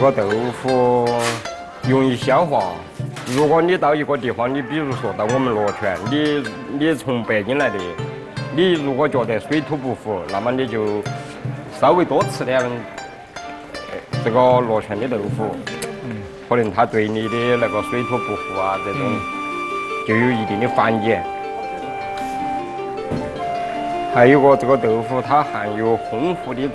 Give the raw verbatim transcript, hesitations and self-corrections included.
个豆腐容易消化。如果你到一个地方，你比如说到我们罗泉，你你从北京来的，你如果觉得水土不服，那么你就稍微多吃点这个罗泉的豆腐，嗯，可能它对你的那个水土不服啊这种就有一定的缓解。还有个这个豆腐，它含有丰富的